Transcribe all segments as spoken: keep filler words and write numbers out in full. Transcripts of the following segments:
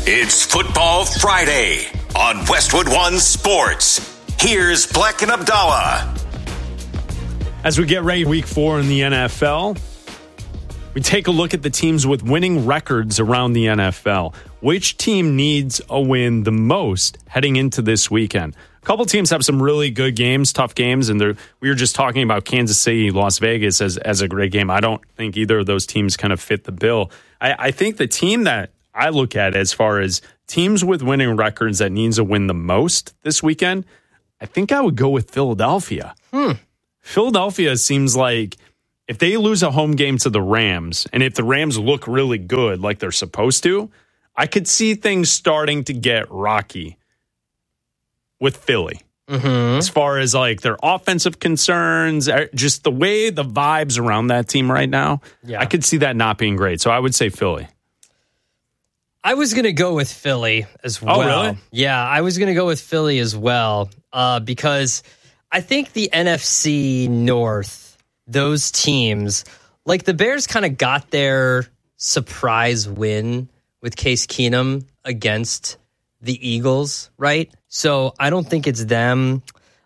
It's Football Friday on Westwood One Sports. Here's Black and Abdallah. As we get ready, week four in the N F L, we take a look at the teams with winning records around the N F L. Which team needs a win the most heading into this weekend? A couple teams have some really good games, tough games, and we were just talking about Kansas City, Las Vegas as, as a great game. I don't think either of those teams kind of fit the bill. I, I think the team that I look at as far as teams with winning records that needs a win the most this weekend, I think I would go with Philadelphia. Hmm. Philadelphia seems like if they lose a home game to the Rams, and if the Rams look really good like they're supposed to, I could see things starting to get rocky with Philly. Mm-hmm. As far as like their offensive concerns, just the way the vibes around that team right now, yeah. I could see that not being great. So I would say Philly. I was going to go with Philly as well. Oh, really? Yeah, I was going to go with Philly as well uh, because I think the N F C North, those teams, like the Bears kind of got their surprise win with Case Keenum against the Eagles, right? So I don't think it's them.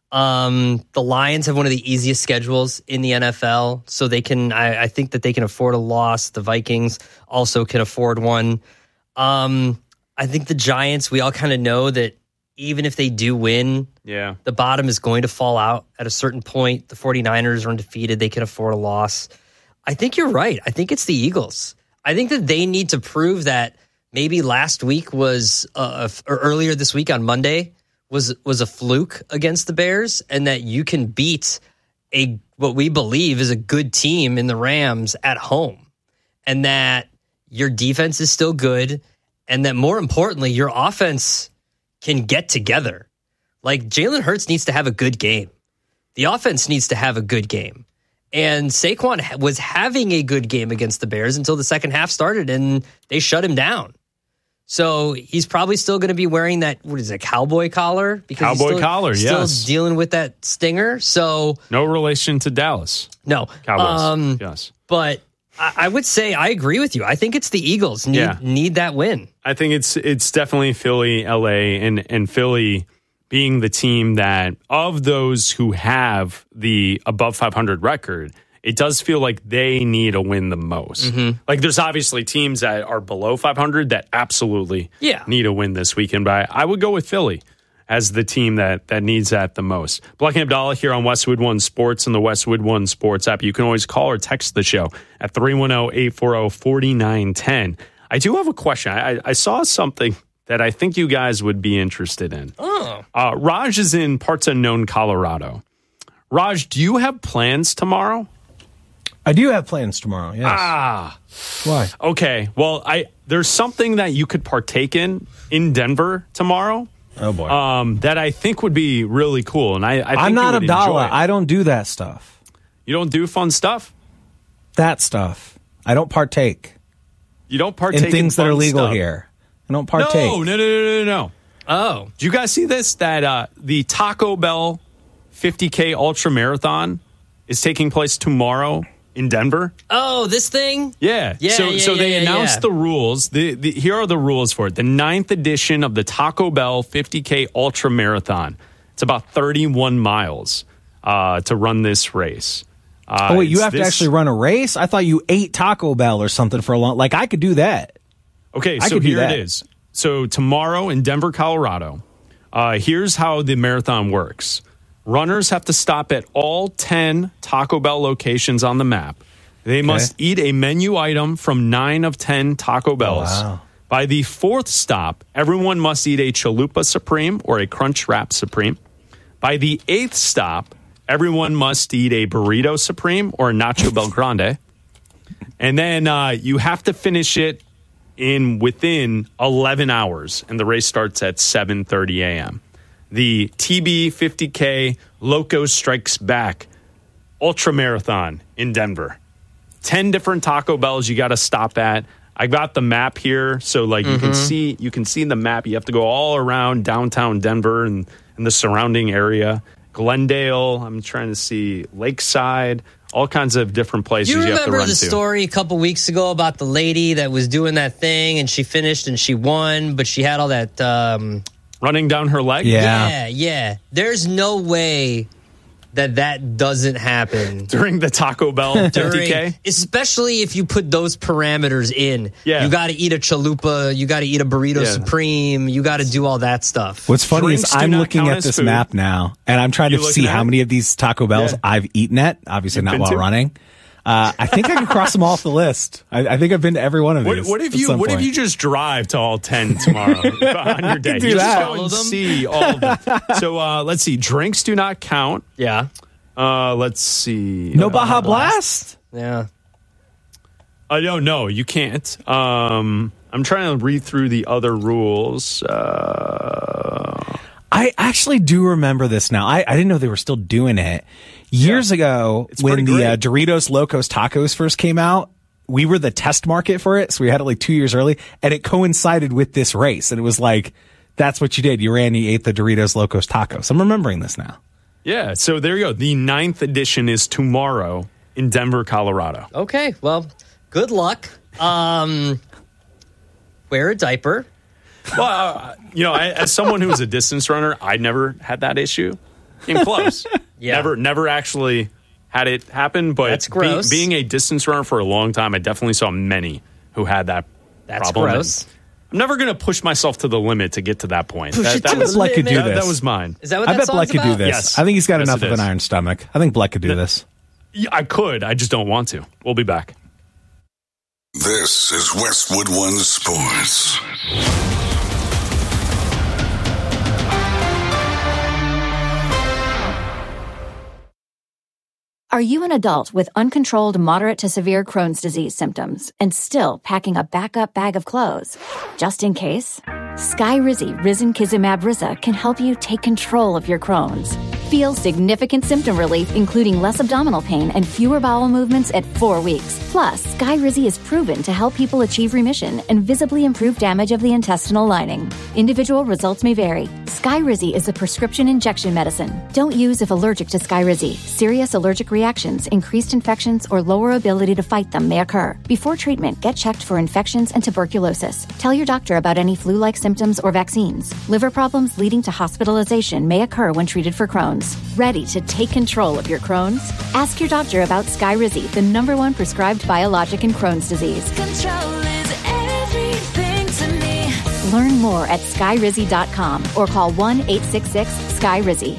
Um, the Lions have one of the easiest schedules in the N F L, so they can. I, I think that they can afford a loss. The Vikings also can afford one. Um, I think the Giants, we all kind of know that even if they do win, yeah, the bottom is going to fall out at a certain point. The 49ers are undefeated. They can afford a loss. I think you're right. I think it's the Eagles. I think that they need to prove that maybe last week was, uh, or earlier this week on Monday, was was a fluke against the Bears, and that you can beat a what we believe is a good team in the Rams at home, and that your defense is still good, and that more importantly, your offense can get together. Like Jalen Hurts needs to have a good game. The offense needs to have a good game. And Saquon was having a good game against the Bears until the second half started, and they shut him down. So he's probably still going to be wearing that, what is it, cowboy collar? Because cowboy he's still, collar, still yes. dealing with that stinger. So no relation to Dallas. No. Cowboys, um, yes. But I would say I agree with you. I think it's the Eagles need yeah. need that win. I think it's it's definitely Philly, L A, and and Philly being the team that of those who have the above five hundred record, it does feel like they need a win the most. Mm-hmm. Like there's obviously teams that are below five hundred that absolutely yeah. need a win this weekend, but I, I would go with Philly as the team that that needs that the most. Black and Abdallah here on Westwood One Sports and the Westwood One Sports app. You can always call or text the show at three one zero, eight four zero, four nine one zero. I do have a question. I, I saw something that I think you guys would be interested in. Oh. Uh, Raj is in parts unknown Colorado. Raj, do you have plans tomorrow? I do have plans tomorrow, yes. Ah. Why? Okay. Well, I there's something that you could partake in in Denver tomorrow. Oh, boy. Um, that I think would be really cool. And I, I think I'm not you would Abdallah. enjoy it. I don't do that stuff. You don't do fun stuff? That stuff. I don't partake. You don't partake in things in that are fun legal stuff. here. I don't partake. No, no, no, no, no, no. Oh. Do you guys see this? That uh, the Taco Bell fifty K Ultra Marathon is taking place tomorrow in Denver. Oh, this thing? Yeah. Yeah, so yeah, so they yeah, announced yeah. the rules. The, the, here are the rules for it. The ninth edition of the Taco Bell fifty K Ultra Marathon. It's about thirty-one miles uh, to run this race. Uh, oh, wait, you it's have this, to actually run a race? I thought you ate Taco Bell or something for a long... Like, I could do that. Okay, I so could do here that. it is. So tomorrow in Denver, Colorado, uh, here's how the marathon works. Runners have to stop at all ten Taco Bell locations on the map. They must eat a menu item from nine of ten Taco Bells. Oh, wow. By the fourth stop, everyone must eat a Chalupa Supreme or a Crunch Wrap Supreme. By the eighth stop, everyone must eat a Burrito Supreme or a Nacho Bel Grande. And then uh, you have to finish it in within eleven hours, and the race starts at seven thirty a.m. The T B fifty K Loco Strikes Back Ultra Marathon in Denver. ten different Taco Bells you got to stop at. I got the map here, so like mm-hmm. you can see you can see the map. You have to go all around downtown Denver and, and the surrounding area. Glendale. I'm trying to see Lakeside. All kinds of different places you, you have to run to. You remember the story a couple weeks ago about the lady that was doing that thing and she finished and she won, but she had all that... Um, running down her leg? Yeah. Yeah, yeah. There's no way that that doesn't happen. During the Taco Bell fifty K? Especially if you put those parameters in. Yeah. You got to eat a chalupa, you got to eat a burrito Yeah. supreme, you got to do all that stuff. What's funny Drinks is do I'm not looking count at as this food. map now, and I'm trying You to looking see at how it? many of these Taco Bells Yeah. I've eaten at. Obviously You've not been while to? running. Uh, I think I can cross them all off the list. I, I think I've been to every one of What, these. what if at you some What if point. you just drive to all ten tomorrow on your day? do You just that. go Follow and them? see all of them. So uh, let's see. Drinks do not count. Yeah. Uh, let's see. No Baja Blast? Yeah. I don't know. You can't. Um, I'm trying to read through the other rules. Uh, I actually do remember this now. I, I didn't know they were still doing it. Years ago, It's when pretty the uh, great. Doritos Locos Tacos first came out, we were the test market for it. So we had it like two years early, and it coincided with this race. And it was like, that's what you did. You ran, you ate the Doritos Locos Tacos. I'm remembering this now. yeah. So there you go. The ninth edition is tomorrow in Denver, Colorado. Okay. Well, good luck. Um, wear a diaper. Well, uh, you know, I, as someone who was a distance runner, I never had that issue. Came close. Yeah. Never, never actually had it happen. But That's be- gross. being a distance runner for a long time, I definitely saw many who had that That's problem. gross. I'm never going to push myself to the limit to get to that point. Push that, it that to was, the Black could do limit. that, this. that was mine. Is that what I that bet song's Black could about? do this. Yes. I think he's got Yes, enough it of an is. iron stomach. I think Black could do this. Yeah, I could. I just don't want to. We'll be back. This is Westwood One Sports. Are you an adult with uncontrolled moderate to severe Crohn's disease symptoms and still packing a backup bag of clothes? Just in case? Skyrizi Risankizumab Riza can help you take control of your Crohn's. Feel significant symptom relief, including less abdominal pain and fewer bowel movements at four weeks. Plus, Skyrizi is proven to help people achieve remission and visibly improve damage of the intestinal lining. Individual results may vary. Skyrizi is a prescription injection medicine. Don't use if allergic to Skyrizi. Serious allergic reactions, increased infections, or lower ability to fight them may occur. Before treatment, get checked for infections and tuberculosis. Tell your doctor about any flu-like symptoms or vaccines. Liver problems leading to hospitalization may occur when treated for Crohn's. Ready to take control of your Crohn's? Ask your doctor about Skyrizi, the number one prescribed biologic in Crohn's disease. Control is everything to me. Learn more at skyrizi dot com or call one eight six six Skyrizi.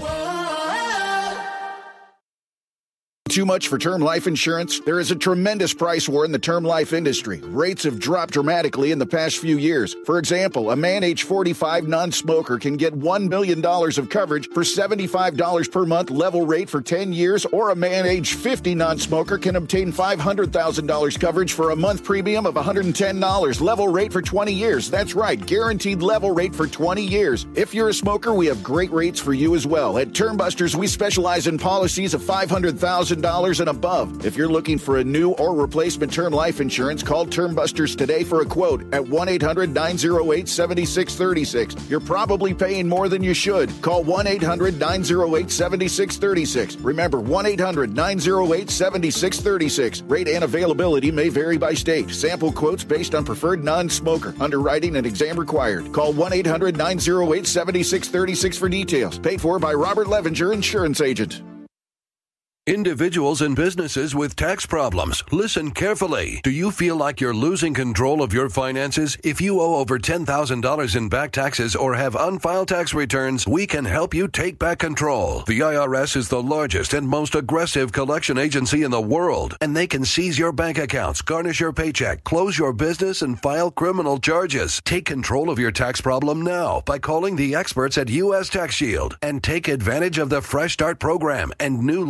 Too much for term life insurance? There is a tremendous price war in the term life industry. Rates have dropped dramatically in the past few years. For example, a man age forty-five non-smoker can get one million dollars of coverage for seventy-five dollars per month level rate for ten years, or a man age fifty non-smoker can obtain five hundred thousand dollars coverage for a month premium of one hundred ten dollars level rate for twenty years. That's right, guaranteed level rate for twenty years. If you're a smoker, we have great rates for you as well. At Termbusters, we specialize in policies of five hundred thousand dollars and above. If you're looking for a new or replacement term life insurance, call Termbusters today for a quote at one eight hundred nine oh eight seven six three six. You're probably paying more than you should. Call one eight hundred nine oh eight seven six three six. Remember, one eight hundred nine oh eight seven six three six. Rate and availability may vary by state. Sample quotes based on preferred non-smoker. Underwriting and exam required. Call one eight hundred nine oh eight seven six three six for details. Paid for by Robert Levenger, insurance agent. Individuals and businesses with tax problems, listen carefully. Do you feel like you're losing control of your finances? If you owe over ten thousand dollars in back taxes or have unfiled tax returns, we can help you take back control. The I R S is the largest and most aggressive collection agency in the world, and they can seize your bank accounts, garnish your paycheck, close your business, and file criminal charges. Take control of your tax problem now by calling the experts at U S Tax Shield and take advantage of the Fresh Start program and new laws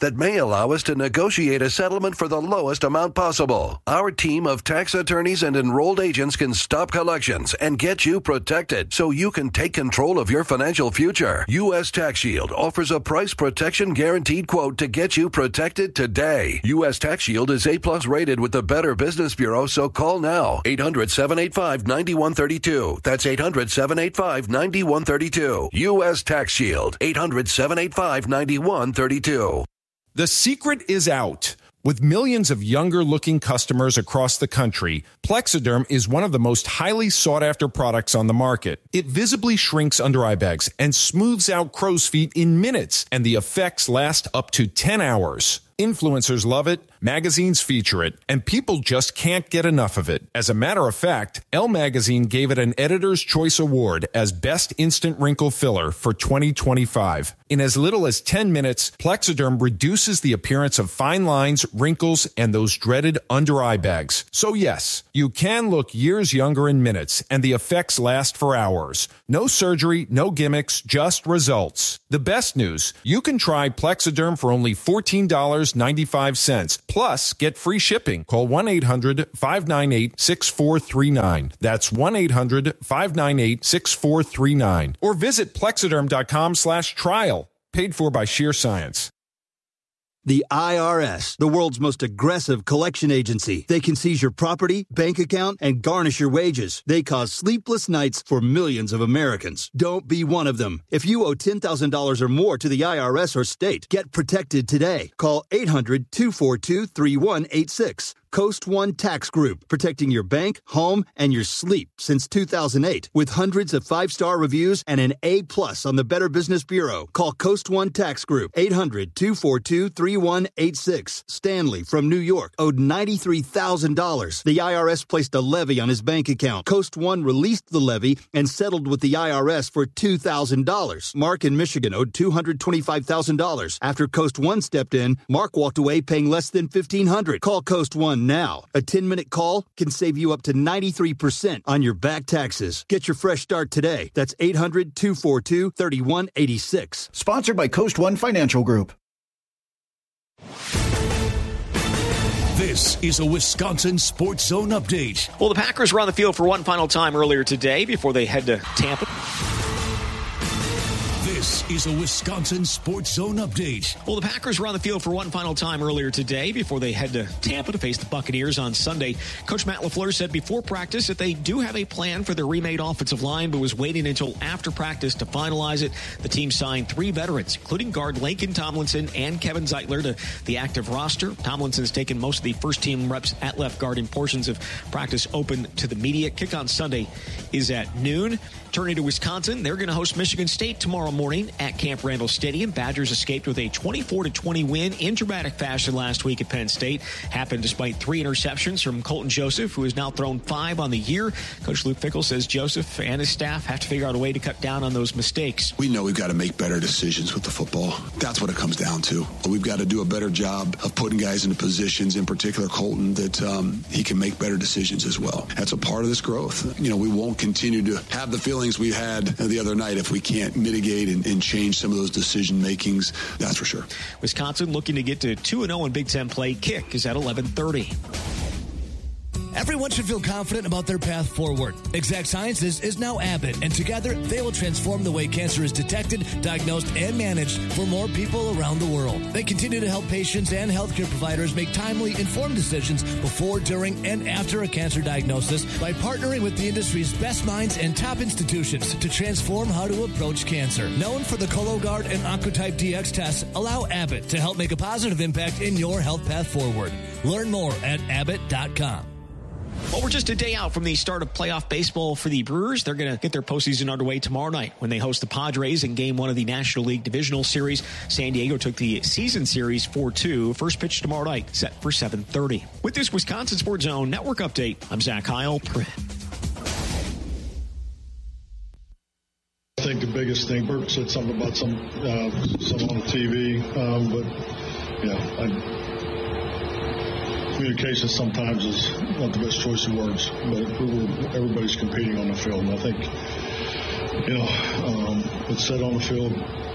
that may allow us to negotiate a settlement for the lowest amount possible. Our team of tax attorneys and enrolled agents can stop collections and get you protected so you can take control of your financial future. U S Tax Shield offers a price protection guaranteed quote to get you protected today. U S Tax Shield is A plus rated with the Better Business Bureau, so call now. eight hundred, seven eight five, nine one three two. That's eight hundred, seven eight five, nine one three two. U S Tax Shield. eight hundred, seven eight five, nine one three two. The secret is out. With millions of younger-looking customers across the country, Plexiderm is one of the most highly sought-after products on the market. It visibly shrinks under-eye bags and smooths out crow's feet in minutes, and the effects last up to ten hours. Influencers love it, magazines feature it, and people just can't get enough of it. As a matter of fact, Elle Magazine gave it an Editor's Choice Award as Best Instant Wrinkle Filler for twenty twenty-five. In as little as ten minutes, Plexiderm reduces the appearance of fine lines, wrinkles, and those dreaded under-eye bags. So yes, you can look years younger in minutes, and the effects last for hours. No surgery, no gimmicks, just results. The best news, you can try Plexiderm for only fourteen dollars and ninety-five cents. Plus, get free shipping. Call one eight hundred, five nine eight, six four three nine. That's one eight hundred, five nine eight, six four three nine. Or visit plexiderm.com slash trial. Paid for by Sheer Science. The I R S, the world's most aggressive collection agency. They can seize your property, bank account, and garnish your wages. They cause sleepless nights for millions of Americans. Don't be one of them. If you owe ten thousand dollars or more to the I R S or state, get protected today. Call eight hundred, two four two, three one eight six. Coast One Tax Group, protecting your bank, home, and your sleep since two thousand eight. With hundreds of five-star reviews and an A plus on the Better Business Bureau. Call Coast One Tax Group, eight hundred, two four two, three one eight six. Stanley from New York owed ninety-three thousand dollars. The I R S placed a levy on his bank account. Coast One released the levy and settled with the I R S for two thousand dollars. Mark in Michigan owed two hundred twenty-five thousand dollars. After Coast One stepped in, Mark walked away paying less than fifteen hundred dollars. Call Coast One now. A ten-minute call can save you up to ninety-three percent on your back taxes. Get your fresh start today. That's eight hundred, two four two, three one eight six. Sponsored by Coast One Financial Group. This is a Wisconsin Sports Zone update. Well, the Packers were on the field for one final time earlier today before they head to Tampa. This is a Wisconsin Sports Zone update. Well, the Packers were on the field for one final time earlier today before they head to Tampa to face the Buccaneers on Sunday. Coach Matt LaFleur said before practice that they do have a plan for their remade offensive line, but was waiting until after practice to finalize it. The team signed three veterans, including guard Laken Tomlinson and Kevin Zeitler, to the active roster. Tomlinson's taken most of the first-team reps at left guard, and portions of practice open to the media. Kick on Sunday is at noon. Turning to Wisconsin, they're going to host Michigan State tomorrow morning at Camp Randall Stadium. Badgers escaped with a twenty-four to twenty win in dramatic fashion last week at Penn State. Happened despite three interceptions from Colton Joseph, who has now thrown five on the year. Coach Luke Fickell says Joseph and his staff have to figure out a way to cut down on those mistakes. We know we've got to make better decisions with the football. That's what it comes down to. We've got to do a better job of putting guys into positions, in particular Colton, that um, he can make better decisions as well. That's a part of this growth. You know, we won't continue to have the feelings we had the other night if we can't mitigate and, and change some of those decision makings. That's for sure. Wisconsin looking to get to two and oh in Big Ten play. Kick is at eleven thirty. Everyone should feel confident about their path forward. Exact Sciences is now Abbott, and together they will transform the way cancer is detected, diagnosed, and managed for more people around the world. They continue to help patients and healthcare providers make timely, informed decisions before, during, and after a cancer diagnosis by partnering with the industry's best minds and top institutions to transform how to approach cancer. Known for the Cologuard and Oncotype D X tests, allow Abbott to help make a positive impact in your health path forward. Learn more at abbott dot com. Well, we're just a day out from the start of playoff baseball for the Brewers. They're going to get their postseason underway tomorrow night when they host the Padres in Game one of the National League Divisional Series. San Diego took the season series four two. First pitch tomorrow night, set for seven thirty. With this Wisconsin Sports Zone Network update, I'm Zach Heil. I think the biggest thing, Burke said something about some, uh, some on the T V, um, but, yeah, I... Communication sometimes is not the best choice of words, but everybody's competing on the field. And I think, you know, um, it's said on the field,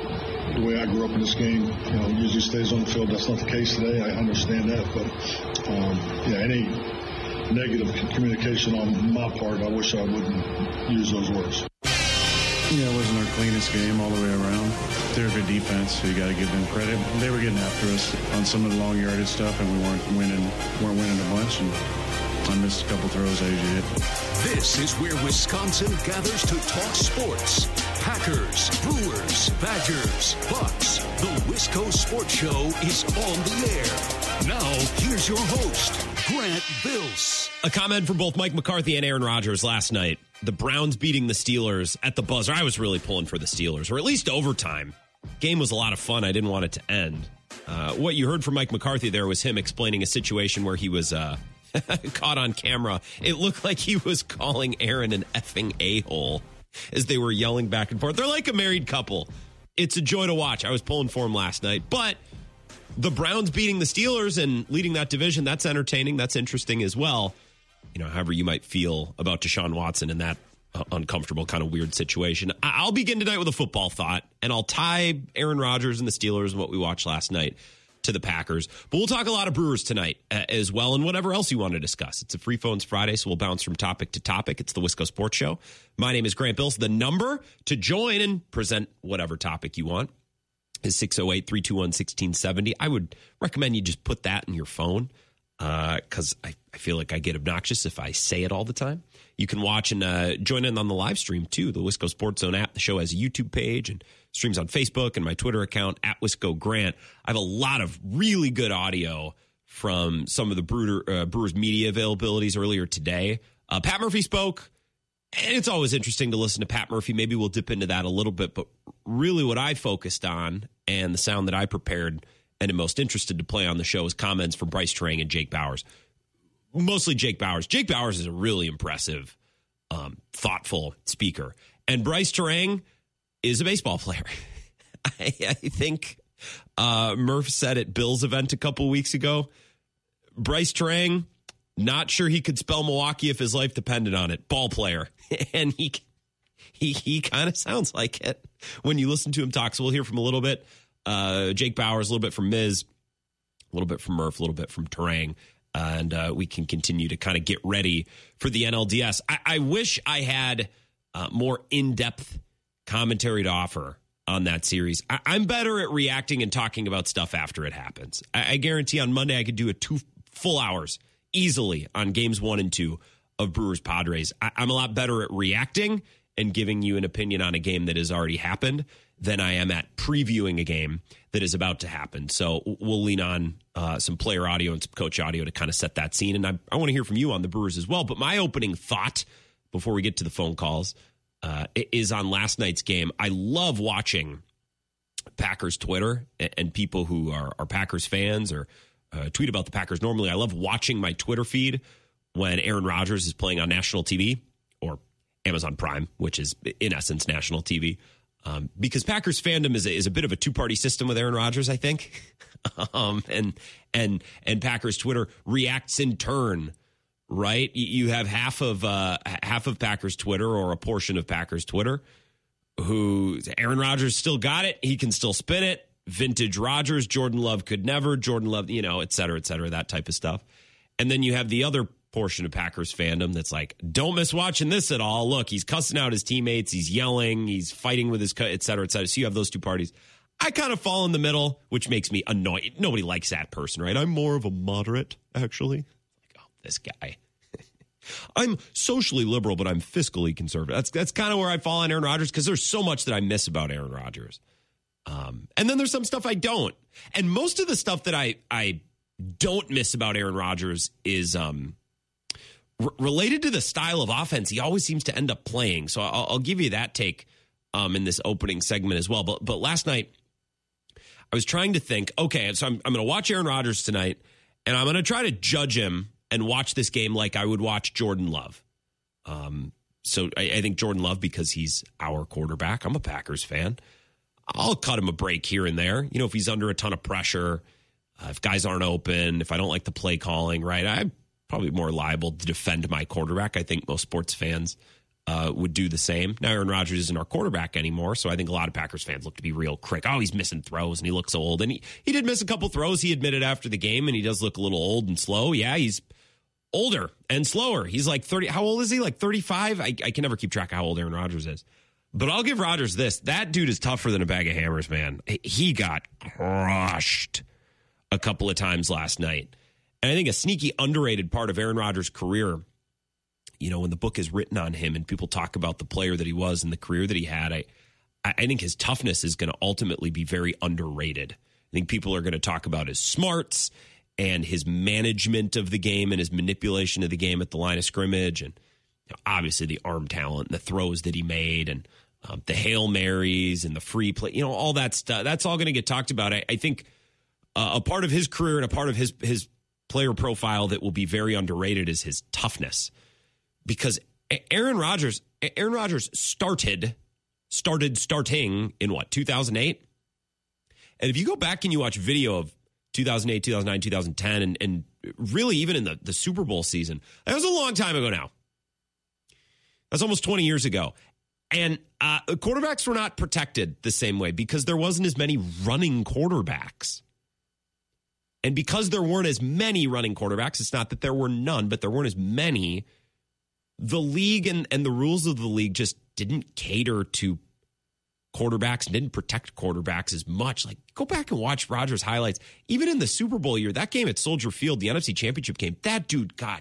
the way I grew up in this game, you know, usually stays on the field. That's not the case today. I understand that, but um, yeah, any negative communication on my part, I wish I wouldn't use those words. Yeah, it wasn't our cleanest game all the way around. They're a good defense, so you got to give them credit. They were getting after us on some of the long yardage stuff, and we weren't winning, weren't winning a bunch. And I missed a couple throws I usually hit. This is where Wisconsin gathers to talk sports. Packers, Brewers, Badgers, Bucks. The Wisco Sports Show is on the air. Now, here's your host, Grant Bills. A comment from both Mike McCarthy and Aaron Rodgers last night. The Browns beating the Steelers at the buzzer. I was really pulling for the Steelers, or at least overtime. Game was a lot of fun. I didn't want it to end. Uh, what you heard from Mike McCarthy there was him explaining a situation where he was uh, caught on camera. It looked like he was calling Aaron an effing a-hole as they were yelling back and forth. They're like a married couple. It's a joy to watch. I was pulling for him last night. But the Browns beating the Steelers and leading that division, that's entertaining. That's interesting as well. You know, however you might feel about Deshaun Watson in that uh, uncomfortable kind of weird situation. I- I'll begin tonight with a football thought, and I'll tie Aaron Rodgers and the Steelers and what we watched last night to the Packers. But we'll talk a lot of Brewers tonight uh, as well, and whatever else you want to discuss. It's a Free Phones Friday, so we'll bounce from topic to topic. It's the Wisco Sports Show. My name is Grant Bills. The number to join and present whatever topic you want is six oh eight, three two one, one six seven oh. I would recommend you just put that in your phone because uh, I, I feel like I get obnoxious if I say it all the time. You can watch and uh, join in on the live stream, too. The Wisco Sports Zone app. The show has a YouTube page and streams on Facebook and my Twitter account, at Wisco Grant. I have a lot of really good audio from some of the Brewer, uh, Brewers media availabilities earlier today. Uh, Pat Murphy spoke, and it's always interesting to listen to Pat Murphy. Maybe we'll dip into that a little bit, but really what I focused on and the sound that I prepared and am most interested to play on the show is comments from Bryce Terang and Jake Bowers. Mostly Jake Bowers. Jake Bowers is a really impressive, um, thoughtful speaker. And Bryce Terang is a baseball player. I, I think uh, Murph said at Bill's event a couple weeks ago, Bryce Terang, not sure he could spell Milwaukee if his life depended on it. Ball player. And he he he kind of sounds like it when you listen to him talk. So we'll hear from a little bit. Uh, Jake Bowers, a little bit from Miz, a little bit from Murph, a little bit from Terang. Uh, and uh, we can continue to kind of get ready for the N L D S. I, I wish I had uh, more in-depth commentary to offer on that series. I, I'm better at reacting and talking about stuff after it happens. I, I guarantee on Monday I could do a two full hours easily on games one and two of Brewers Padres. I, I'm a lot better at reacting and giving you an opinion on a game that has already happened than I am at previewing a game that is about to happen. So we'll lean on uh, some player audio and some coach audio to kind of set that scene. And I, I want to hear from you on the Brewers as well. But my opening thought before we get to the phone calls uh, is on last night's game. I love watching Packers Twitter and, and people who are, are Packers fans or uh, tweet about the Packers normally. I love watching my Twitter feed when Aaron Rodgers is playing on national T V or Amazon Prime, which is in essence national T V. Um, because Packers fandom is a, is a bit of a two-party system with Aaron Rodgers, I think. um, and and and Packers Twitter reacts in turn, right? You have half of uh, half of Packers Twitter or a portion of Packers Twitter who Aaron Rodgers still got it. He can still spin it. Vintage Rodgers, Jordan Love could never. Jordan Love, you know, et cetera, et cetera, that type of stuff. And then you have the other portion of Packers fandom that's like, don't miss watching this at all. Look, he's cussing out his teammates. He's yelling. He's fighting with his, et cetera, et cetera. So you have those two parties. I kind of fall in the middle, which makes me annoyed. Nobody likes that person, right? I'm more of a moderate, actually. Like, oh, this guy. I'm socially liberal, but I'm fiscally conservative. That's that's kind of where I fall on Aaron Rodgers because there's so much that I miss about Aaron Rodgers. Um, and then there's some stuff I don't. And most of the stuff that I, I don't miss about Aaron Rodgers is um, r- related to the style of offense he always seems to end up playing. So I'll, I'll give you that take um, in this opening segment as well. But but last night, I was trying to think, okay, so I'm, I'm going to watch Aaron Rodgers tonight, and I'm going to try to judge him and watch this game like I would watch Jordan Love. Um, so I, I think Jordan Love, because he's our quarterback, I'm a Packers fan, I'll cut him a break here and there. You know, if he's under a ton of pressure, uh, if guys aren't open, if I don't like the play calling, right, I'm probably more liable to defend my quarterback. I think most sports fans uh, would do the same. Now, Aaron Rodgers isn't our quarterback anymore, so I think a lot of Packers fans look to be real quick. Oh, he's missing throws, and he looks old. And he, he did miss a couple throws, he admitted after the game, and he does look a little old and slow. Yeah, he's older and slower. He's like thirty. How old is he? Like thirty-five? I, I can never keep track of how old Aaron Rodgers is. But I'll give Rodgers this. That dude is tougher than a bag of hammers, man. He got crushed a couple of times last night. And I think a sneaky underrated part of Aaron Rodgers' career, you know, when the book is written on him and people talk about the player that he was and the career that he had, I, I think his toughness is going to ultimately be very underrated. I think people are going to talk about his smarts and his management of the game and his manipulation of the game at the line of scrimmage, and you know, obviously the arm talent and the throws that he made, and um, the Hail Marys and the free play, you know, all that stuff. That's all going to get talked about. I, I think uh, a part of his career and a part of his his player profile that will be very underrated is his toughness. Because Aaron Rodgers, Aaron Rodgers started, started starting in what, two thousand eight? And if you go back and you watch video of two thousand eight, two thousand nine, two thousand ten, and, and really even in the, the Super Bowl season, that was a long time ago now. That's almost twenty years ago. And uh, quarterbacks were not protected the same way because there wasn't as many running quarterbacks. And because there weren't as many running quarterbacks, it's not that there were none, but there weren't as many. The league and, and the rules of the league just didn't cater to quarterbacks and didn't protect quarterbacks as much. Like, go back and watch Rodgers' highlights. Even in the Super Bowl year, that game at Soldier Field, the N F C Championship game, that dude got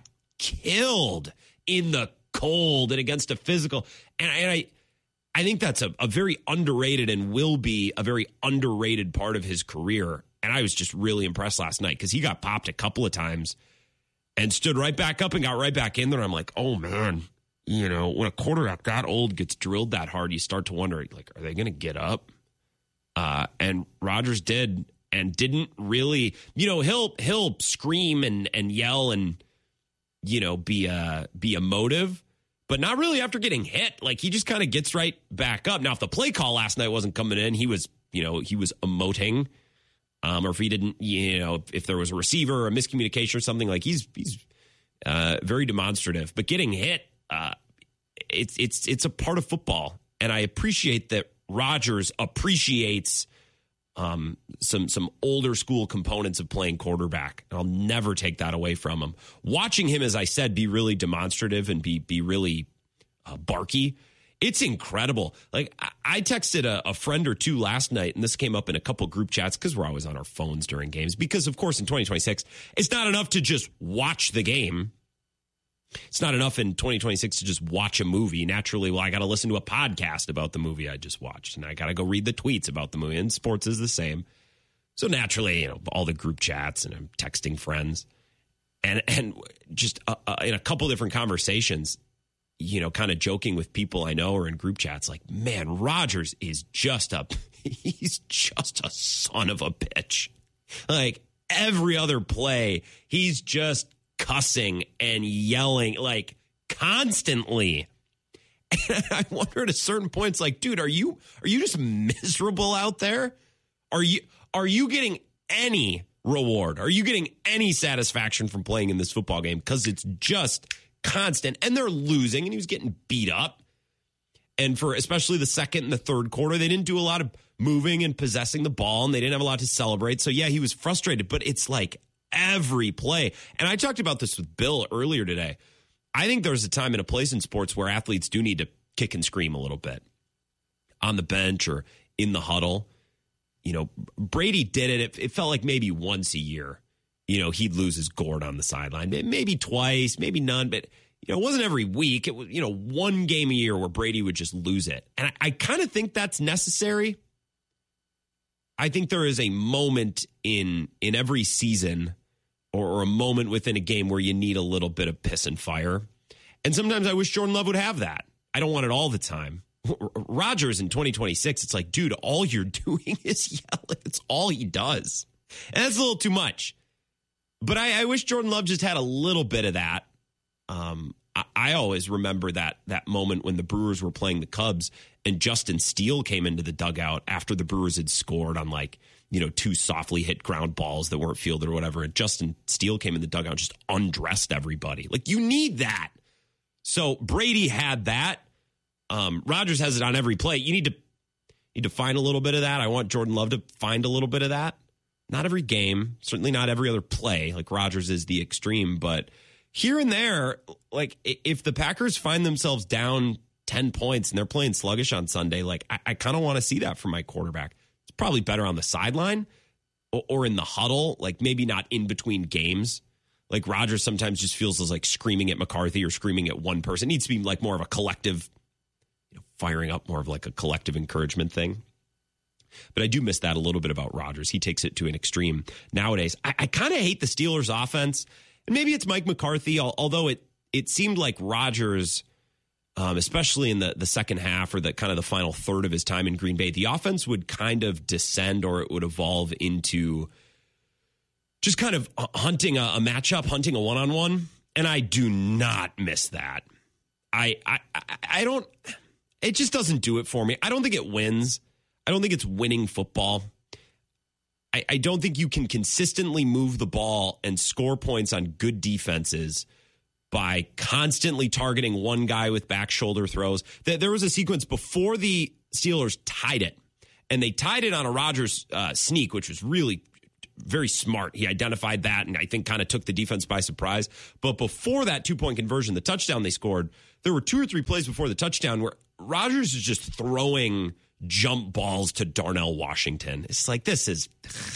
killed in the cold and against a physical. And, and I I think that's a, a very underrated and will be a very underrated part of his career. And I was just really impressed last night because he got popped a couple of times and stood right back up and got right back in there. I'm like, oh, man, you know, when a quarterback that old gets drilled that hard, you start to wonder, like, are they going to get up? Uh, and Rodgers did and didn't really, you know, he'll he'll scream and, and yell and, you know, be a, be emotive, but not really after getting hit. Like, he just kind of gets right back up. Now, if the play call last night wasn't coming in, he was, you know, he was emoting. Um, or if he didn't, you know, if there was a receiver or a miscommunication or something, like he's he's uh, very demonstrative. But getting hit, uh, it's it's it's a part of football, and I appreciate that Rodgers appreciates um, some some older school components of playing quarterback. I'll never take that away from him. Watching him, as I said, be really demonstrative and be be really uh, barky. It's incredible. Like, I texted a, a friend or two last night, and this came up in a couple group chats because we're always on our phones during games. Because, of course, in twenty twenty-six, it's not enough to just watch the game. It's not enough in twenty twenty-six to just watch a movie. Naturally, well, I got to listen to a podcast about the movie I just watched, and I got to go read the tweets about the movie. And sports is the same. So naturally, you know, all the group chats, and I'm texting friends, and and just uh, uh, in a couple different conversations, you know, kind of joking with people I know or in group chats, like, man, Rodgers is just a, he's just a son of a bitch. Like, every other play, he's just cussing and yelling, like, constantly. And I wonder at a certain point, it's like, dude, are you, are you just miserable out there? Are you, are you getting any reward? Are you getting any satisfaction from playing in this football game? Because it's just constant, and they're losing, and he was getting beat up. And for especially the second and the third quarter, they didn't do a lot of moving and possessing the ball, and they didn't have a lot to celebrate. So yeah, he was frustrated, but it's like every play. And I talked about this with Bill earlier today. I think there's a time and a place in sports where athletes do need to kick and scream a little bit on the bench or in the huddle. You know, Brady did it. It, it felt like maybe once a year. You know, he'd lose his gourd on the sideline. Maybe twice, maybe none, but, you know, it wasn't every week. It was, you know, one game a year where Brady would just lose it. And I, I kind of think that's necessary. I think there is a moment in in every season or, or a moment within a game where you need a little bit of piss and fire. And sometimes I wish Jordan Love would have that. I don't want it all the time. Rodgers in twenty twenty-six, it's like, dude, all you're doing is yelling. It's all he does. And that's a little too much. But I, I wish Jordan Love just had a little bit of that. Um, I, I always remember that that moment when the Brewers were playing the Cubs and Justin Steele came into the dugout after the Brewers had scored on, like, you know, two softly hit ground balls that weren't fielded or whatever. And Justin Steele came in the dugout and just undressed everybody. Like, you need that. So Brady had that, Um, Rodgers has it on every play. You need to need to find a little bit of that. I want Jordan Love to find a little bit of that. Not every game, certainly not every other play. Like Rodgers is the extreme, but here and there, like if the Packers find themselves down ten points and they're playing sluggish on Sunday, like I, I kind of want to see that from my quarterback. It's probably better on the sideline or, or in the huddle, like maybe not in between games. Like Rodgers sometimes just feels as like screaming at McCarthy or screaming at one person. It needs to be like more of a collective, you know, firing up, more of like a collective encouragement thing. But I do miss that a little bit about Rodgers. He takes it to an extreme nowadays. I, I kind of hate the Steelers offense. And maybe it's Mike McCarthy, although it it seemed like Rodgers, um, especially in the, the second half or the kind of the final third of his time in Green Bay, the offense would kind of descend or it would evolve into just kind of hunting a, a matchup, hunting a one-on-one. And I do not miss that. I, I I don't, it just doesn't do it for me. I don't think it wins. I don't think it's winning football. I, I don't think you can consistently move the ball and score points on good defenses by constantly targeting one guy with back shoulder throws. There was a sequence before the Steelers tied it, and they tied it on a Rodgers uh, sneak, which was really very smart. He identified that and I think kind of took the defense by surprise. But before that two-point conversion, the touchdown they scored, there were two or three plays before the touchdown where Rodgers is just throwing jump balls to Darnell Washington. It's like, this is,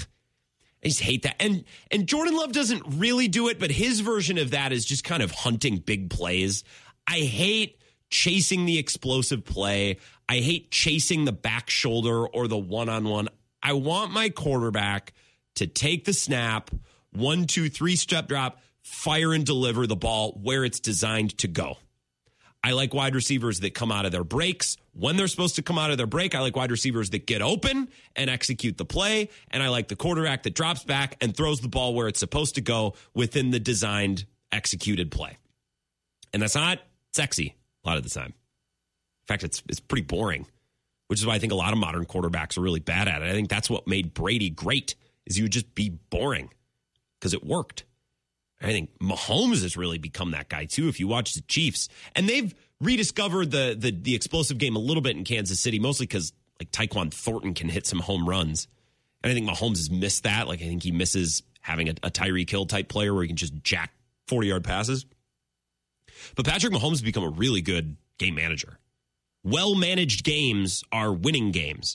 I just hate that. And and Jordan Love doesn't really do it, but his version of that is just kind of hunting big plays. I hate chasing the explosive play. I hate chasing the back shoulder or the one-on-one. I want my quarterback to take the snap, one, two, three step drop, fire and deliver the ball where it's designed to go. I like wide receivers that come out of their breaks when they're supposed to come out of their break. I like wide receivers that get open and execute the play. And I like the quarterback that drops back and throws the ball where it's supposed to go within the designed, executed play. And that's not sexy a lot of the time. In fact, it's it's pretty boring, which is why I think a lot of modern quarterbacks are really bad at it. I think that's what made Brady great, is he would just be boring because it worked. I think Mahomes has really become that guy too. If you watch the Chiefs, and they've rediscovered the the, the explosive game a little bit in Kansas City, mostly because like Tyquan Thornton can hit some home runs, and I think Mahomes has missed that. Like I think he misses having a, a Tyreek Hill type player where he can just jack forty yard passes. But Patrick Mahomes has become a really good game manager. Well managed games are winning games.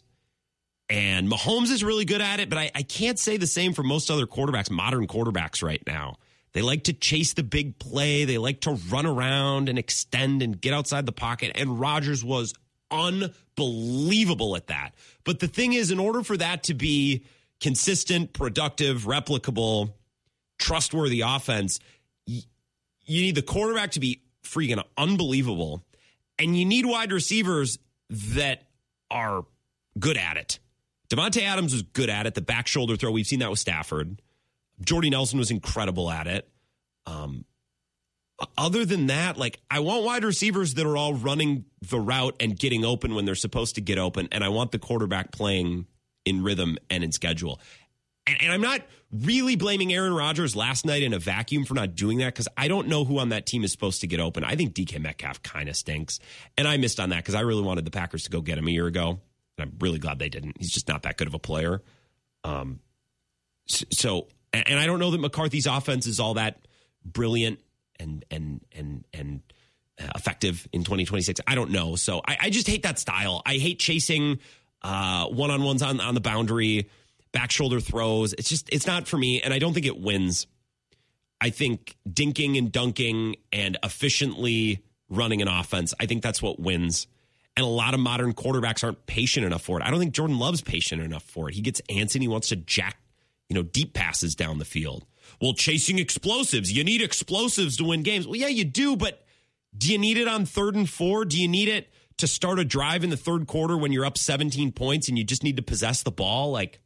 And Mahomes is really good at it, but I, I can't say the same for most other quarterbacks, modern quarterbacks right now. They like to chase the big play. They like to run around and extend and get outside the pocket. And Rodgers was unbelievable at that. But the thing is, in order for that to be consistent, productive, replicable, trustworthy offense, you need the quarterback to be freaking unbelievable. And you need wide receivers that are good at it. Devontae Adams was good at it. The back shoulder throw, we've seen that with Stafford. Jordy Nelson was incredible at it. Um, other than that, like I want wide receivers that are all running the route and getting open when they're supposed to get open. And I want the quarterback playing in rhythm and in schedule. And, and I'm not really blaming Aaron Rodgers last night in a vacuum for not doing that, because I don't know who on that team is supposed to get open. I think D K Metcalf kind of stinks. And I missed on that because I really wanted the Packers to go get him a year ago. And I'm really glad they didn't. He's just not that good of a player. Um, so, and I don't know that McCarthy's offense is all that brilliant and and and and effective in twenty twenty-six. I don't know. So I, I just hate that style. I hate chasing uh, one-on-ones on, on the boundary, back shoulder throws. It's just, it's not for me, and I don't think it wins. I think dinking and dunking and efficiently running an offense, I think that's what wins. And a lot of modern quarterbacks aren't patient enough for it. I don't think Jordan Love's patient enough for it. He gets antsy and he wants to jack, you know, deep passes down the field. Well, chasing explosives. You need explosives to win games. Well, yeah, you do, but do you need it on third and four? Do you need it to start a drive in the third quarter when you're up seventeen points and you just need to possess the ball? Like,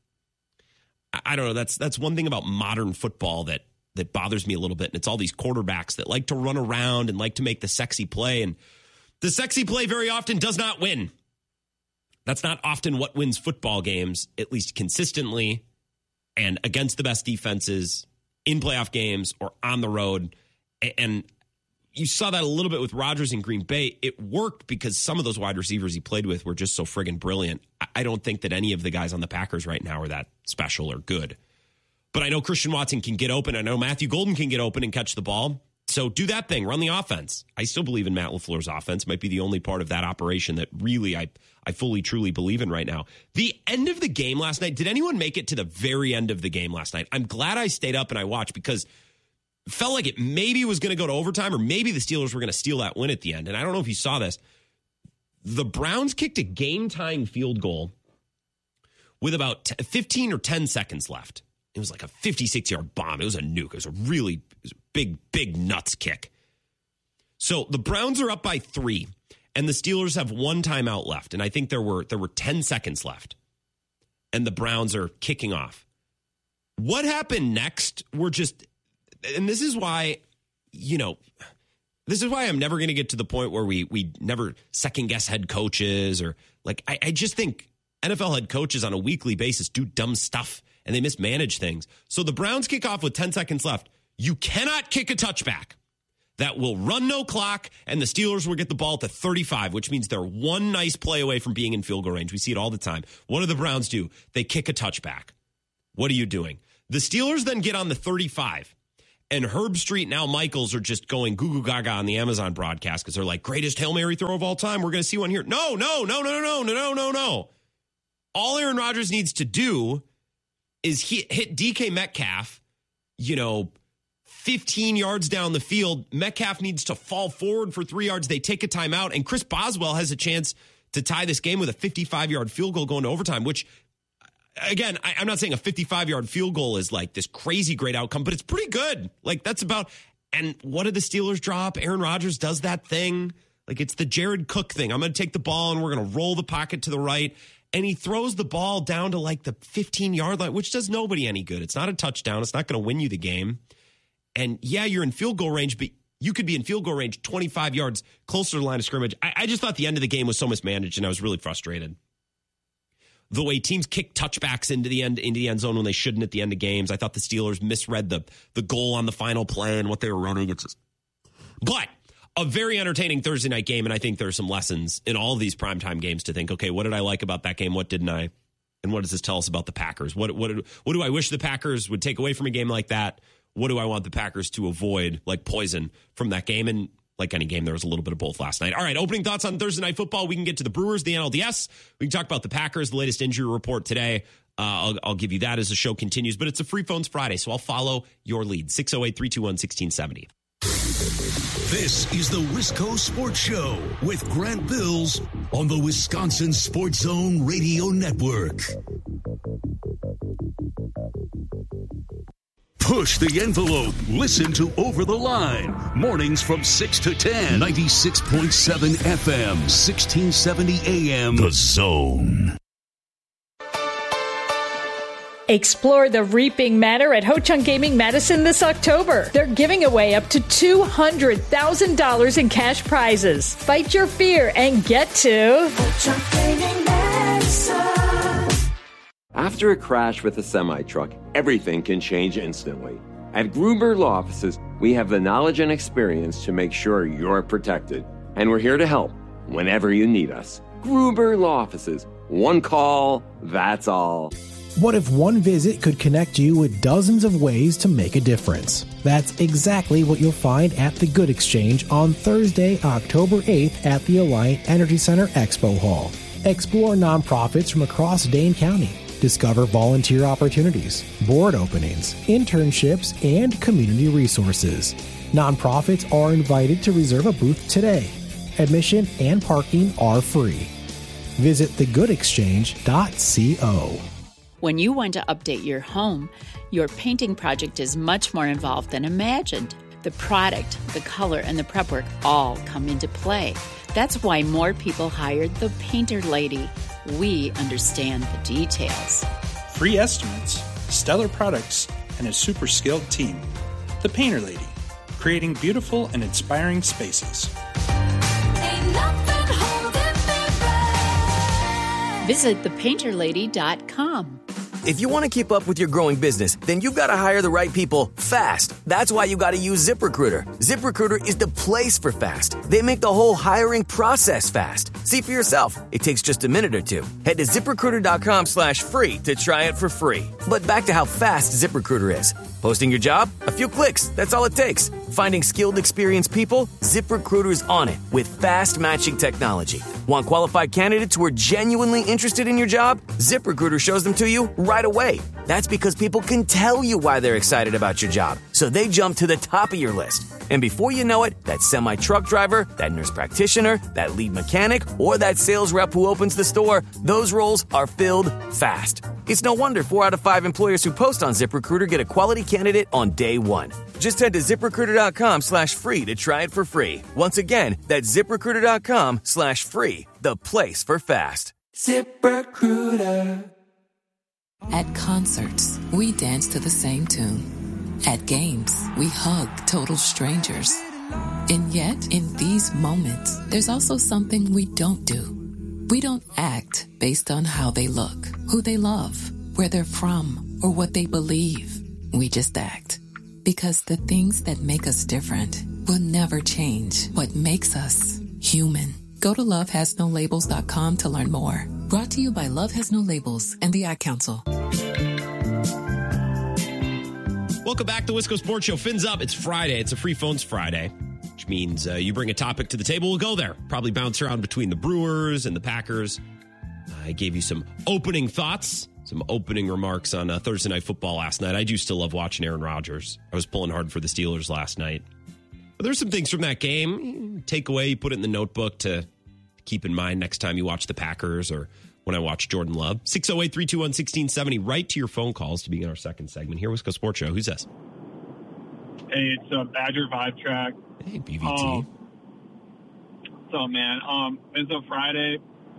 I don't know. That's that's one thing about modern football that that bothers me a little bit. And it's all these quarterbacks that like to run around and like to make the sexy play. And the sexy play very often does not win. That's not often what wins football games, at least consistently and against the best defenses in playoff games or on the road. And you saw that a little bit with Rodgers in Green Bay. It worked because some of those wide receivers he played with were just so friggin' brilliant. I don't think that any of the guys on the Packers right now are that special or good. But I know Christian Watson can get open. I know Matthew Golden can get open and catch the ball. So do that thing. Run the offense. I still believe in Matt LaFleur's offense. Might be the only part of that operation that really I, I fully, truly believe in right now. The end of the game last night, did anyone make it to the very end of the game last night? I'm glad I stayed up and I watched because it felt like it maybe was going to go to overtime or maybe the Steelers were going to steal that win at the end. And I don't know if you saw this. The Browns kicked a game-tying field goal with about fifteen or ten seconds left. It was like a fifty-six-yard bomb. It was a nuke. It was a really it was a big, big nuts kick. So the Browns are up by three, and the Steelers have one timeout left. And I think there were there were ten seconds left, and the Browns are kicking off. What happened next? We're just, and this is why, you know, this is why I'm never going to get to the point where we we never second guess head coaches or like I, I just think N F L head coaches on a weekly basis do dumb stuff. And they mismanage things. So the Browns kick off with ten seconds left. You cannot kick a touchback. That will run no clock, and the Steelers will get the ball to thirty-five, which means they're one nice play away from being in field goal range. We see it all the time. What do the Browns do? They kick a touchback. What are you doing? The Steelers then get on the thirty-five, and Herb Street and Al Michaels are just going goo goo gaga on the Amazon broadcast because they're like, greatest Hail Mary throw of all time. We're going to see one here. No, no, no, no, no, no, no, no, no. All Aaron Rodgers needs to do is hit, hit D K Metcalf, you know, fifteen yards down the field. Metcalf needs to fall forward for three yards. They take a timeout, and Chris Boswell has a chance to tie this game with a fifty-five-yard field goal going to overtime, which, again, I, I'm not saying a fifty-five-yard field goal is like this crazy great outcome, but it's pretty good. Like, that's about, and what did the Steelers drop? Aaron Rodgers does that thing. Like, it's the Jared Cook thing. I'm going to take the ball, and we're going to roll the pocket to the right. And he throws the ball down to like the fifteen-yard line, which does nobody any good. It's not a touchdown. It's not going to win you the game. And, yeah, you're in field goal range, but you could be in field goal range twenty-five yards closer to the line of scrimmage. I, I just thought the end of the game was so mismanaged, and I was really frustrated. The way teams kick touchbacks into the end into the end zone when they shouldn't at the end of games. I thought the Steelers misread the, the goal on the final play and what they were running. It's just, but a very entertaining Thursday night game, and I think there are some lessons in all of these primetime games to think, okay, what did I like about that game? What didn't I? And what does this tell us about the Packers? What what what do I wish the Packers would take away from a game like that? What do I want the Packers to avoid, like poison, from that game? And like any game, there was a little bit of both last night. All right, opening thoughts on Thursday Night Football. We can get to the Brewers, the N L D S. We can talk about the Packers, the latest injury report today. Uh, I'll, I'll give you that as the show continues. But it's a Free Phones Friday, so I'll follow your lead. six oh eight, three two one, one six seven oh. This is the Wisco Sports Show with Grant Bills on the Wisconsin Sports Zone Radio Network. Push the envelope. Listen to Over the Line. Mornings from six to ten. ninety-six point seven F M, sixteen seventy A M. The Zone. Explore the Reaping Manor at Ho-Chunk Gaming Madison this October. They're giving away up to two hundred thousand dollars in cash prizes. Fight your fear and get to Ho-Chunk Gaming Madison. After a crash with a semi-truck, everything can change instantly. At Gruber Law Offices, we have the knowledge and experience to make sure you're protected. And we're here to help whenever you need us. Gruber Law Offices. One call, that's all. What if one visit could connect you with dozens of ways to make a difference? That's exactly what you'll find at the Good Exchange on Thursday, October eighth at the Alliant Energy Center Expo Hall. Explore nonprofits from across Dane County. Discover volunteer opportunities, board openings, internships, and community resources. Nonprofits are invited to reserve a booth today. Admission and parking are free. Visit the good exchange dot co. When you want to update your home, your painting project is much more involved than imagined. The product, the color, and the prep work all come into play. That's why more people hired the Painter Lady. We understand the details. Free estimates, stellar products, and a super skilled team. The Painter Lady, creating beautiful and inspiring spaces. Ain't nothing holding me back. Visit the painter lady dot com. If you want to keep up with your growing business, then you've got to hire the right people fast. That's why you got to use ZipRecruiter. ZipRecruiter is the place for fast. They make the whole hiring process fast. See for yourself. It takes just a minute or two. Head to ZipRecruiter.com slash free to try it for free. But back to how fast ZipRecruiter is. Posting your job? A few clicks. That's all it takes. Finding skilled, experienced people? ZipRecruiter's on it with fast matching technology. Want qualified candidates who are genuinely interested in your job? ZipRecruiter shows them to you right away. That's because people can tell you why they're excited about your job, so they jump to the top of your list. And before you know it, that semi-truck driver, that nurse practitioner, that lead mechanic, or that sales rep who opens the store, those roles are filled fast. It's no wonder four out of five employers who post on ZipRecruiter get a quality candidate on day one. Just head to ZipRecruiter.com slash free to try it for free. Once again, that's ZipRecruiter.com slash free, the place for fast. ZipRecruiter. At concerts, we dance to the same tune. At games, we hug total strangers. And yet, in these moments, there's also something we don't do. We don't act based on how they look, who they love, where they're from, or what they believe. We just act. Because the things that make us different will never change what makes us human. Go to love has no labels dot com to learn more. Brought to you by Love Has No Labels and the Ad Council. Welcome back to Wisco Sports Show. Fins up. It's Friday. It's a free phones Friday, which means uh, you bring a topic to the table. We'll go there. Probably bounce around between the Brewers and the Packers. I gave you some opening thoughts, some opening remarks on uh, Thursday Night Football last night. I do still love watching Aaron Rodgers. I was pulling hard for the Steelers last night. But there's some things from that game. Take away, you put it in the notebook to keep in mind next time you watch the Packers or when I watch Jordan Love. six oh eight, three two one, one six seven oh. Right to your phone calls to begin our second segment here. Wisco Sports Show. Who's this? Hey, it's a Badger Vibe Track. Hey, B V T. Um, so, man, um, it's a Friday.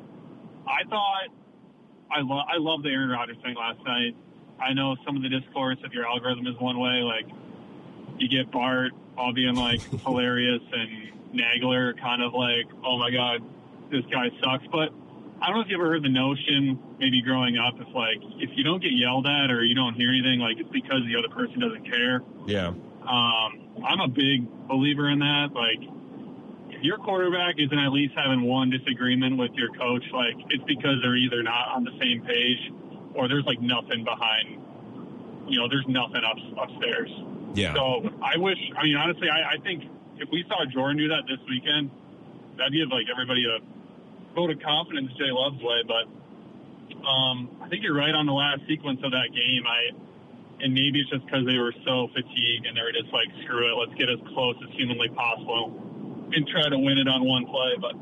I thought I love I love the Aaron Rodgers thing last night. I know some of the discourse of your algorithm is one way, like you get Bart all being like hilarious and Nagler kind of like, oh my God, this guy sucks. But I don't know if you ever heard the notion, maybe growing up, it's like if you don't get yelled at or you don't hear anything, like it's because the other person doesn't care. Yeah. Um, I'm a big believer in that. Like, if your quarterback isn't at least having one disagreement with your coach, like it's because they're either not on the same page or there's like nothing behind, you know, there's nothing up, upstairs. Yeah. So I wish, I mean, honestly, I, I think if we saw Jordan do that this weekend, that'd give like everybody a vote of confidence Jay Love's way. But um, I think you're right on the last sequence of that game. I and maybe it's just because they were so fatigued and they were just like, screw it, let's get as close as humanly possible and try to win it on one play. But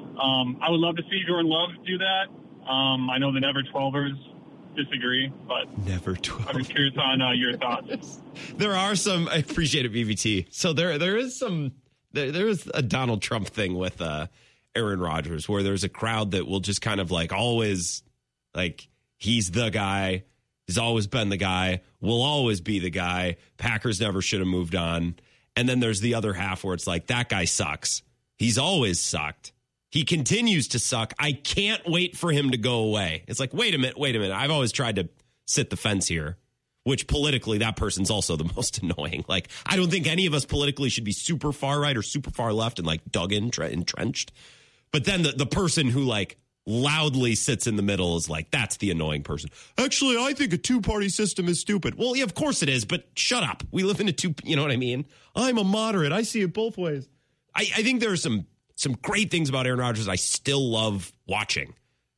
um, I would love to see Jordan Love do that. Um, I know the Never twelvers disagree, but Never twelve. I'm just curious on uh, your thoughts. There are some, I appreciate it, B V T. So there, there is some, there, there is a Donald Trump thing with uh, Aaron Rodgers where there's a crowd that will just kind of like always, like, he's the guy, he's always been the guy, will always be the guy, Packers never should have moved on. And then there's the other half where it's like, that guy sucks. He's always sucked. He continues to suck. I can't wait for him to go away. It's like, wait a minute, wait a minute. I've always tried to sit the fence here, which politically, that person's also the most annoying. Like, I don't think any of us politically should be super far right or super far left and like dug in, tre- entrenched. But then the, the person who like loudly sits in the middle is like, that's the annoying person. Actually, I think a two-party system is stupid. Well, yeah, of course it is, but shut up. We live in a two, you know what I mean? I'm a moderate. I see it both ways. I, I think there are some some great things about Aaron Rodgers I still love watching.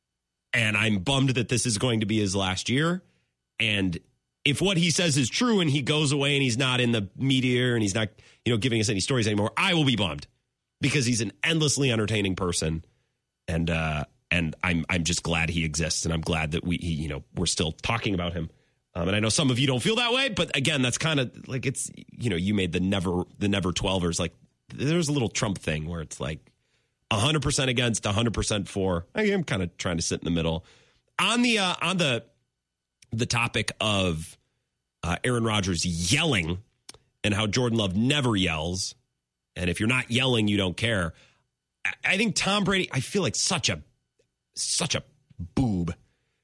And I'm bummed that this is going to be his last year. And if what he says is true and he goes away and he's not in the media and he's not, you know, giving us any stories anymore, I will be bummed because he's an endlessly entertaining person. And, uh, And I'm I'm just glad he exists, and I'm glad that we he, you know we're still talking about him. Um, and I know some of you don't feel that way, but again, that's kind of like it's you know you made the never the never twelvers. Like there's a little Trump thing where it's like one hundred percent against, one hundred percent for. I am kind of trying to sit in the middle on the uh, on the the topic of uh, Aaron Rodgers yelling and how Jordan Love never yells, and if you're not yelling, you don't care. I, I think Tom Brady. I feel like such a Such a boob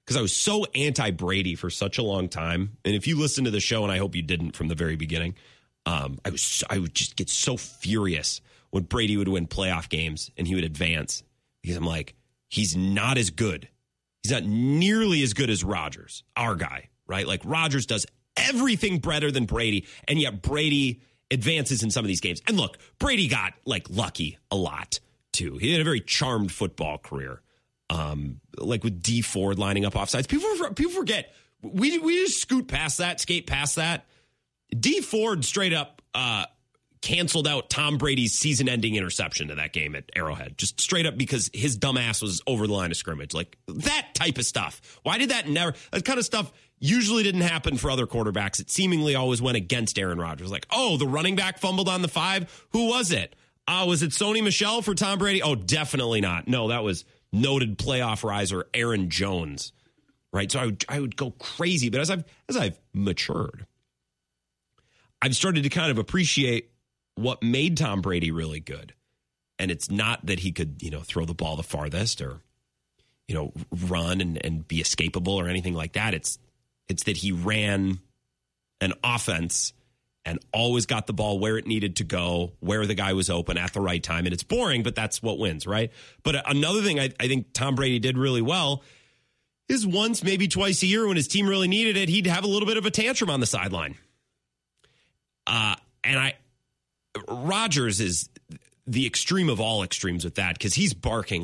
because I was so anti-Brady for such a long time. And if you listen to the show, and I hope you didn't from the very beginning, um, I was I would just get so furious when Brady would win playoff games and he would advance, because I'm like, he's not as good. He's not nearly as good as Rodgers, our guy, right? Like Rodgers does everything better than Brady, and yet Brady advances in some of these games. And look, Brady got like lucky a lot too. He had a very charmed football career. Um, like with D Ford lining up offsides. People people forget. We we just scoot past that, skate past that. D Ford straight up uh, canceled out Tom Brady's season-ending interception to that game at Arrowhead. Just straight up because his dumb ass was over the line of scrimmage. Like that type of stuff. Why did that never? That kind of stuff usually didn't happen for other quarterbacks. It seemingly always went against Aaron Rodgers. Like, oh, the running back fumbled on the five. Who was it? Uh, was it Sony Michel for Tom Brady? Oh, definitely not. No, that was noted playoff riser Aaron Jones, right? So I would, I would go crazy. But as I've as I've matured, I've started to kind of appreciate what made Tom Brady really good. And it's not that he could, you know, throw the ball the farthest or, you know, run and, and be escapable or anything like that. It's it's that he ran an offense and always got the ball where it needed to go, where the guy was open at the right time. And it's boring, but that's what wins, right? But another thing I, I think Tom Brady did really well is once, maybe twice a year when his team really needed it, he'd have a little bit of a tantrum on the sideline. Uh, and I, Rodgers is the extreme of all extremes with that, because he's barking